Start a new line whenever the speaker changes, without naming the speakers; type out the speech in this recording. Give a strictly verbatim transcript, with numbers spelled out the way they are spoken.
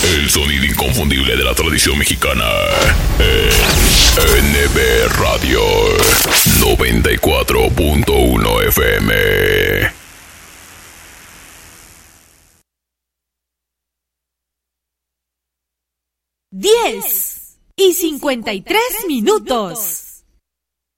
El sonido inconfundible de la tradición mexicana. N B Radio noventa y cuatro punto uno F M.
Diez y cincuenta y tres minutos.